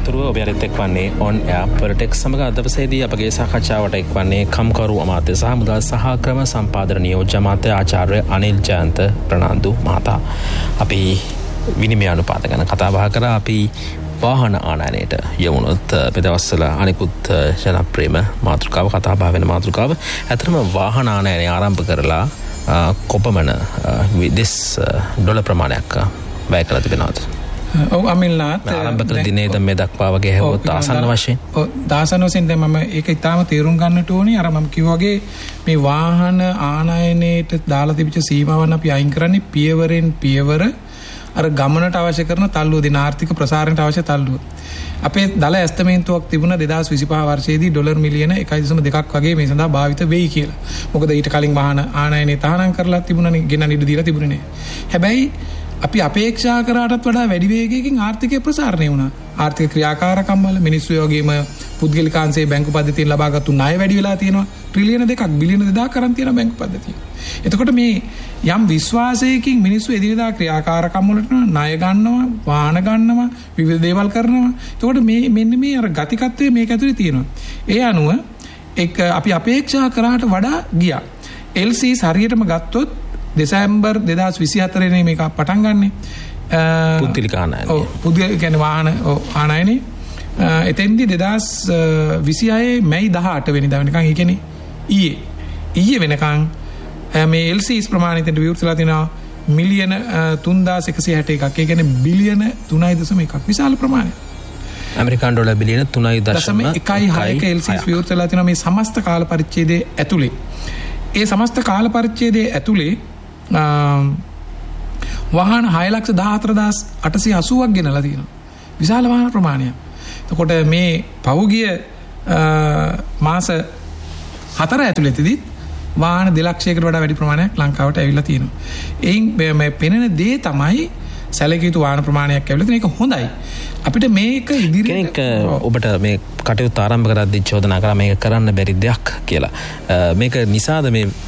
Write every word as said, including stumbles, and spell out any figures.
අනතුරුව ඔබ යළිත් එක්වන්නේ on air politics සමග අද දවසේදී අපගේ සාකච්ඡාවට එක්වන්නේ කම්කරු අමාත්‍ය සහ මුදල් සහ ක්‍රම සම්පාදන නියෝජ්‍ය අමාත්‍ය ආචාර්ය අනිල් ජයන්ත ප්‍රනාන්දු මහතා. අපි විනිමය අනුපාත ගැන කතා බහ කරා. අපි වාහන ආනයනයට යමුණොත් මේ දවස්වල අනිකුත් ජනප්‍රියම මාතෘකාව කතා බහ වෙන මාතෘකාව. ඇත්තටම වාහන ආනයනය ආරම්භ කරලා කොපමණ විදෙස් ඩොලර් ප්‍රමාණයක් වැය කරලා තිබෙනවද? ඔව් අමිල්නාත් ආරම්භ කළ දිනේද මේ දක්වා වගේ හැවොත් ආසන්න වශයෙන් ඔව් දාසන වශයෙන් දැන් මම ඒක ඉතාලම තේරුම් ගන්නට ඕනේ. අර මම කිව්වා වගේ මේ වාහන ආනයනයේට දාලා තිබිච්ච සීමාවන් අපි අයින් කරන්නේ පියවරෙන් පියවර අර ගමනට අවශ්‍ය කරන තල්ලුව දින ආර්ථික ප්‍රසාරණයට අවශ්‍ය තල්ලුව. අපේ දල ඇස්තමේන්තුවක් තිබුණා දෙදාස් විසිපහ වර්ෂයේදී ඩොලර් මිලියන එකයි දශම දෙකක් වගේ මේ සඳහා භාවිත වෙයි කියලා. මොකද ඊට කලින් වාහන ආනයනය තහනම් කරලා තිබුණානේ, ගෙනන ඉඩ දීලා තිබුණේ නැහැ. හැබැයි අපි අපේක්ෂා කරාටත් වඩා වැඩි වේගයකින් ආර්ථිකය ප්‍රසාරණය වුණා. ආර්ථික ක්‍රියාකාරකම් වල මිනිස්සු වගේම පුද්ගලිකාංශයේ බැංකු පද්ධතියෙන් ලබාගත්තු ණය වැඩි වෙලා තියෙනවා. ට්‍රිලියන දෙකක් බිලියන දෙකක් කරන් තියෙන බැංකු පද්ධතිය. එතකොට මේ යම් විශ්වාසයකින් මිනිස්සු එදිනෙදා ක්‍රියාකාරකම් වලට ණය ගන්නවා, වාහන ගන්නවා, විවිධ දේවල් කරනවා. එතකොට මේ මෙන්න මේ අර ගතිකත්වය මේක ඇතුලේ තියෙනවා. ඒ අනුව එක් අපි අපේක්ෂා කරාට වඩා ගියා. එල් සීස් හරියටම ගත්තොත් දෙසැම්බර් දෙදාස් විසිහතරේ මේක පටන් ගන්නෙ. පුද්ගලික ආනයනය. ඔව් පුද්ගලික කියන්නේ වාහන ආනයනය. එතෙන්දී දෙදාස් විසිහයේ මැයි දහඅට වෙනිදා වෙනකන් ඒ කියන්නේ ඊයේ ඊයේ වෙනකන් මේ එල් සීස් ප්‍රමාණිතෙන්ට විවෘතලා තිනවා මිලියන තුන්දාස් එකසිය හැට එකක්. ඒ කියන්නේ බිලියන තුනයි දශම එකක්. විශාල ප්‍රමාණයක්. ඇමරිකානු ඩොලර් බිලියන තුනයි දශම එකයි හයක එල් සීස් විවෘතලා තිනවා මේ සමස්ත කාල පරිච්ඡේදයේ ඇතුලේ. ඒ සමස්ත කාල පරිච්ඡේදයේ ඇතුලේ වාහන හය ලක්ෂ දහහතර හදාස් අටසිය අසූවක් ගෙනලා තියෙනවා. විශාල වාහන ප්‍රමාණයක්. එතකොට මේ පෞගිය මාස හතර ඇතුළතදී වාහන දෙලක්ෂයකට වඩා වැඩි ප්‍රමාණයක් ලංකාවට ඇවිල්ලා තියෙනවා. එයින් මේ පෙනෙන දේ තමයි සැලකිය යුතු වාහන ප්‍රමාණයක් ඇවිල්ලා තියෙන එක හොඳයි. අපිට මේක ඉදිරියට කෙනෙක් ඔබට මේ කටයුතු ආරම්භ කරද්දී චෝදනා කරා මේක කරන්න බැරි දෙයක් කියලා. මේක නිසාද මේ